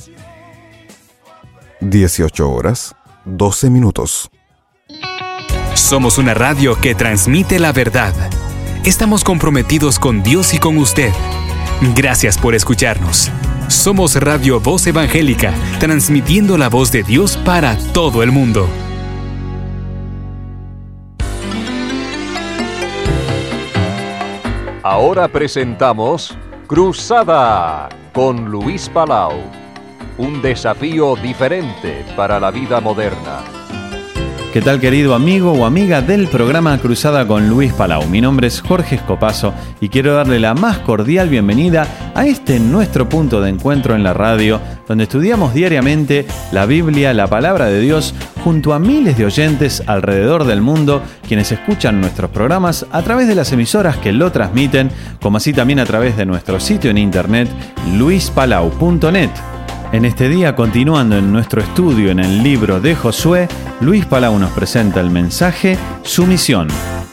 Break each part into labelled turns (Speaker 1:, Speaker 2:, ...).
Speaker 1: 18:12.
Speaker 2: Somos una radio que transmite la verdad. Estamos comprometidos con Dios y con usted. Gracias por escucharnos. Somos Radio Voz Evangélica, transmitiendo la voz de Dios para todo el mundo.
Speaker 3: Ahora presentamos Cruzada con Luis Palau. Un desafío diferente para la vida moderna.
Speaker 4: ¿Qué tal, querido amigo o amiga del programa Cruzada con Luis Palau? Mi nombre es Jorge Escopazo y quiero darle la más cordial bienvenida a nuestro punto de encuentro en la radio, donde estudiamos diariamente la Biblia, la Palabra de Dios, junto a miles de oyentes alrededor del mundo, quienes escuchan nuestros programas a través de las emisoras que lo transmiten, como así también a través de nuestro sitio en internet, luispalau.net. En este día, continuando en nuestro estudio en el libro de Josué, Luis Palau nos presenta el mensaje Sumisión.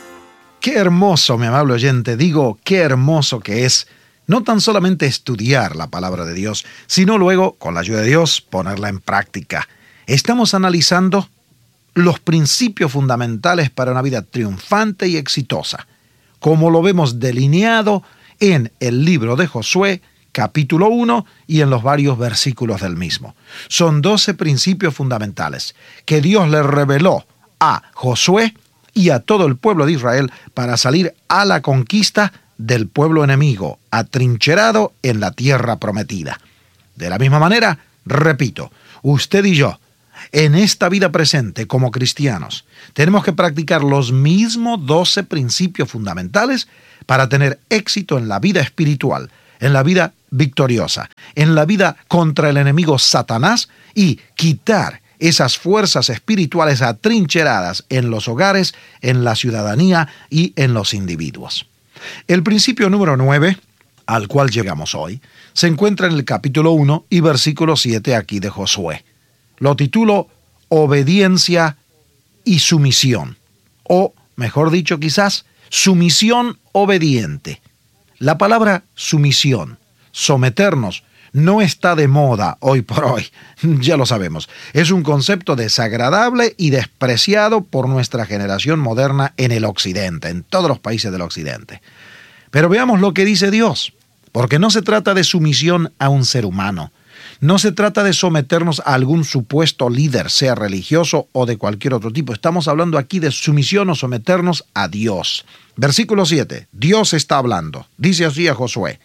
Speaker 5: Qué hermoso, mi amable oyente, qué hermoso que es no tan solamente estudiar la palabra de Dios, sino luego, con la ayuda de Dios, ponerla en práctica. Estamos analizando los principios fundamentales para una vida triunfante y exitosa, como lo vemos delineado en el libro de Josué, capítulo 1 y en los varios versículos del mismo. Son 12 principios fundamentales que Dios le reveló a Josué y a todo el pueblo de Israel para salir a la conquista del pueblo enemigo, atrincherado en la tierra prometida. De la misma manera, repito, usted y yo, en esta vida presente como cristianos, tenemos que practicar los mismos 12 principios fundamentales para tener éxito en la vida espiritual, en la vida victoriosa, en la vida contra el enemigo Satanás y quitar esas fuerzas espirituales atrincheradas en los hogares, en la ciudadanía y en los individuos. El principio número 9, al cual llegamos hoy, se encuentra en el capítulo 1 y versículo 7 aquí de Josué. Lo titulo Obediencia y sumisión, o mejor dicho quizás, sumisión obediente. La palabra sumisión, someternos, no está de moda hoy por hoy, ya lo sabemos. Es un concepto desagradable y despreciado por nuestra generación moderna en el occidente, en todos los países del occidente. Pero veamos lo que dice Dios, porque no se trata de sumisión a un ser humano, no se trata de someternos a algún supuesto líder, sea religioso o de cualquier otro tipo. Estamos hablando aquí de sumisión o someternos a Dios. Versículo 7, Dios está hablando, dice así a Josué: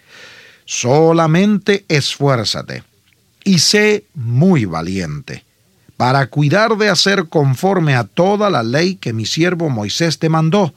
Speaker 5: solamente esfuérzate y sé muy valiente para cuidar de hacer conforme a toda la ley que mi siervo Moisés te mandó.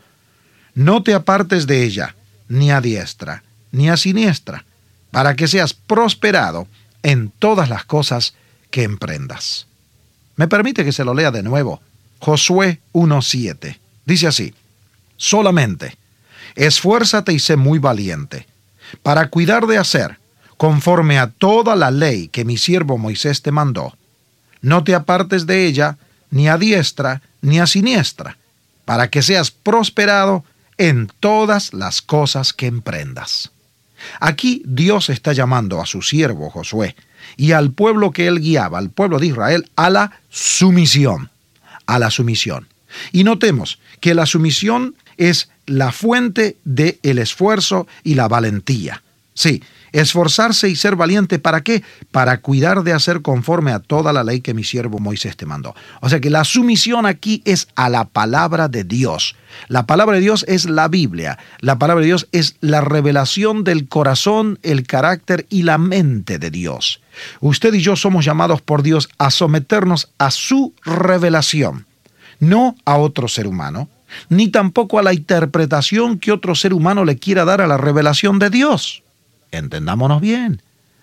Speaker 5: No te apartes de ella, ni a diestra, ni a siniestra, para que seas prosperado en todas las cosas que emprendas. Me permite que se lo lea de nuevo. Josué 1:7. Dice así: solamente esfuérzate y sé muy valiente para cuidar de hacer conforme a toda la ley que mi siervo Moisés te mandó. No te apartes de ella, ni a diestra, ni a siniestra, para que seas prosperado en todas las cosas que emprendas. Aquí Dios está llamando a su siervo Josué y al pueblo que él guiaba, al pueblo de Israel, a la sumisión. A la sumisión. Y notemos que la sumisión es la fuente del esfuerzo y la valentía. Sí, esforzarse y ser valiente, ¿para qué? Para cuidar de hacer conforme a toda la ley que mi siervo Moisés te mandó. O sea que la sumisión aquí es a la palabra de Dios. La palabra de Dios es la Biblia. La palabra de Dios es la revelación del corazón, el carácter y la mente de Dios. Usted y yo somos llamados por Dios a someternos a su revelación, no a otro ser humano, ni tampoco a la interpretación que otro ser humano le quiera dar a la revelación de Dios. Entendámonos bien.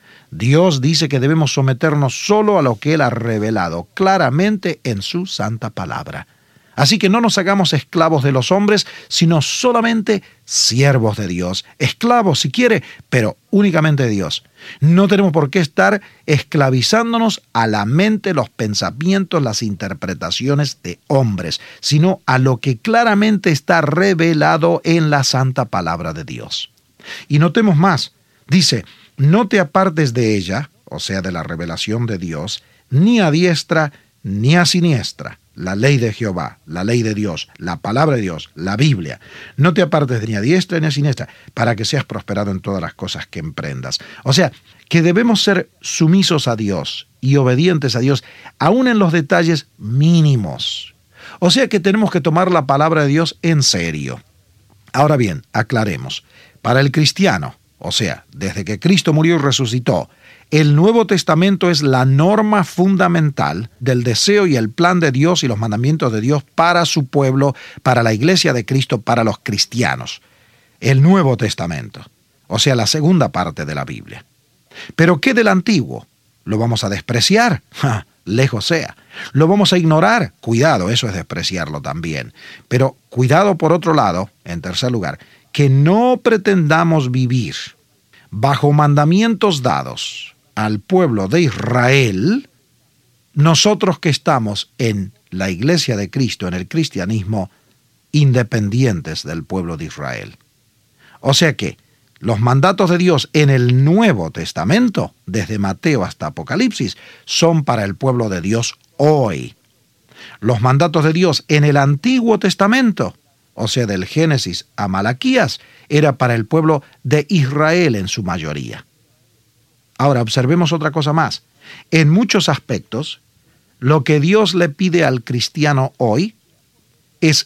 Speaker 5: Dios dice que debemos someternos solo a lo que Él ha revelado claramente en su santa palabra. Así que no nos hagamos esclavos de los hombres, sino solamente siervos de Dios. Esclavos si quiere, pero únicamente de Dios. No tenemos por qué estar esclavizándonos a la mente, los pensamientos, las interpretaciones de hombres, sino a lo que claramente está revelado en la santa palabra de Dios. Y notemos más. Dice, no te apartes de ella, o sea, de la revelación de Dios, ni a diestra ni a siniestra. La ley de Jehová, la ley de Dios, la palabra de Dios, la Biblia. No te apartes ni a diestra ni a siniestra, para que seas prosperado en todas las cosas que emprendas. O sea, que debemos ser sumisos a Dios y obedientes a Dios, aún en los detalles mínimos. O sea que tenemos que tomar la palabra de Dios en serio. Ahora bien, aclaremos. Para el cristiano, o sea, desde que Cristo murió y resucitó, el Nuevo Testamento es la norma fundamental del deseo y el plan de Dios y los mandamientos de Dios para su pueblo, para la iglesia de Cristo, para los cristianos. El Nuevo Testamento, o sea, la segunda parte de la Biblia. ¿Pero qué del Antiguo? ¿Lo vamos a despreciar? Lejos sea. ¿Lo vamos a ignorar? Cuidado, eso es despreciarlo también. Pero cuidado por otro lado, en tercer lugar, que no pretendamos vivir bajo mandamientos dados al pueblo de Israel, nosotros que estamos en la iglesia de Cristo, en el cristianismo, independientes del pueblo de Israel. O sea que los mandatos de Dios en el Nuevo Testamento, desde Mateo hasta Apocalipsis, son para el pueblo de Dios hoy. Los mandatos de Dios en el Antiguo Testamento, o sea, del Génesis a Malaquías, era para el pueblo de Israel en su mayoría. Ahora, observemos otra cosa más. En muchos aspectos, lo que Dios le pide al cristiano hoy es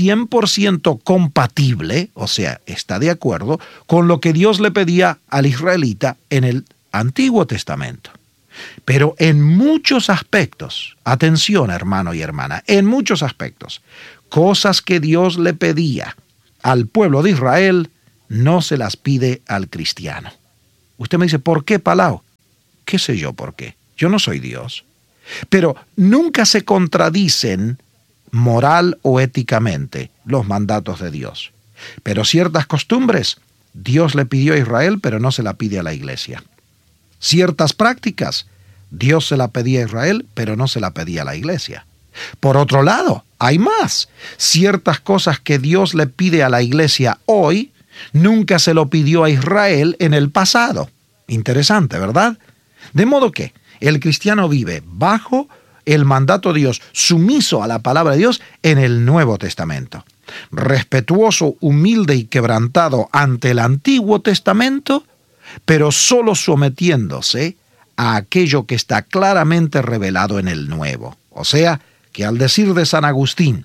Speaker 5: 100% compatible, o sea, está de acuerdo con lo que Dios le pedía al israelita en el Antiguo Testamento. Pero en muchos aspectos, atención hermano y hermana, en muchos aspectos, cosas que Dios le pedía al pueblo de Israel, no se las pide al cristiano. Usted me dice, ¿por qué, Palau? ¿Qué sé yo por qué? Yo no soy Dios. Pero nunca se contradicen moral o éticamente los mandatos de Dios. Pero ciertas costumbres Dios le pidió a Israel, pero no se la pide a la iglesia. Ciertas prácticas Dios se la pedía a Israel, pero no se la pedía a la iglesia. Por otro lado, hay más. Ciertas cosas que Dios le pide a la iglesia hoy, nunca se lo pidió a Israel en el pasado. Interesante, ¿verdad? De modo que el cristiano vive bajo el mandato de Dios, sumiso a la palabra de Dios en el Nuevo Testamento. Respetuoso, humilde y quebrantado ante el Antiguo Testamento, pero solo sometiéndose a aquello que está claramente revelado en el Nuevo. O sea, que al decir de San Agustín,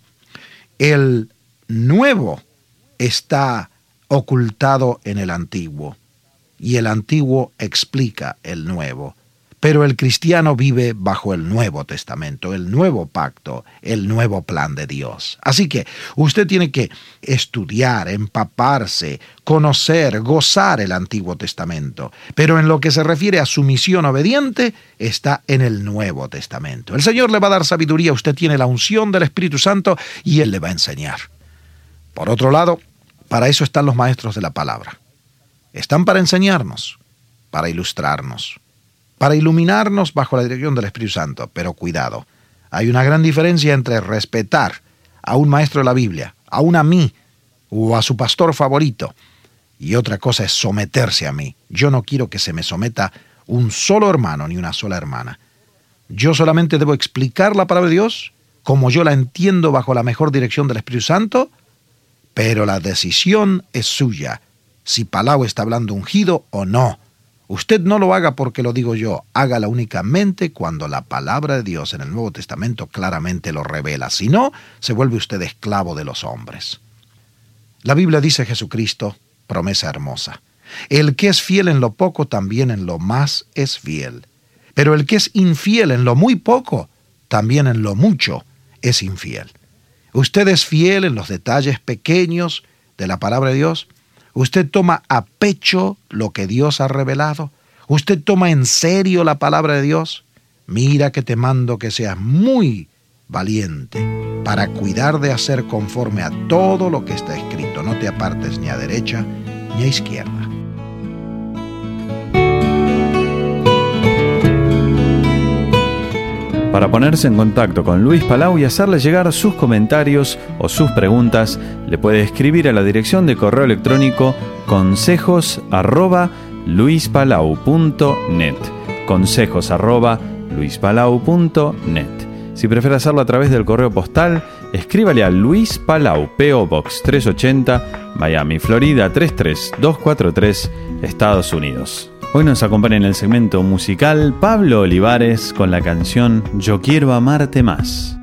Speaker 5: el Nuevo está ocultado en el Antiguo, y el Antiguo explica el Nuevo. Pero el cristiano vive bajo el Nuevo Testamento, el nuevo pacto, el nuevo plan de Dios. Así que usted tiene que estudiar, empaparse, conocer, gozar el Antiguo Testamento. Pero en lo que se refiere a su misión obediente, está en el Nuevo Testamento. El Señor le va a dar sabiduría, usted tiene la unción del Espíritu Santo y Él le va a enseñar. Por otro lado, para eso están los maestros de la palabra. Están para enseñarnos, para ilustrarnos, para iluminarnos bajo la dirección del Espíritu Santo. Pero cuidado, hay una gran diferencia entre respetar a un maestro de la Biblia, aún a mí o a su pastor favorito, y otra cosa es someterse a mí. Yo no quiero que se me someta un solo hermano ni una sola hermana. Yo solamente debo explicar la palabra de Dios como yo la entiendo bajo la mejor dirección del Espíritu Santo, pero la decisión es suya, si Palau está hablando ungido o no. Usted no lo haga porque lo digo yo, hágala únicamente cuando la palabra de Dios en el Nuevo Testamento claramente lo revela. Si no, se vuelve usted esclavo de los hombres. La Biblia dice Jesucristo, promesa hermosa: el que es fiel en lo poco, también en lo más es fiel. Pero el que es infiel en lo muy poco, también en lo mucho es infiel. ¿Usted es fiel en los detalles pequeños de la palabra de Dios? ¿Usted toma a pecho lo que Dios ha revelado? ¿Usted toma en serio la palabra de Dios? Mira que te mando que seas muy valiente para cuidar de hacer conforme a todo lo que está escrito. No te apartes ni a derecha ni a izquierda.
Speaker 4: Para ponerse en contacto con Luis Palau y hacerle llegar sus comentarios o sus preguntas, le puede escribir a la dirección de correo electrónico consejos@luispalau.net consejos@luispalau.net. Si prefiere hacerlo a través del correo postal, escríbale a Luis Palau, P.O. Box 380, Miami, Florida 33243, Estados Unidos. Hoy nos acompaña en el segmento musical Pablo Olivares con la canción Yo Quiero Amarte Más.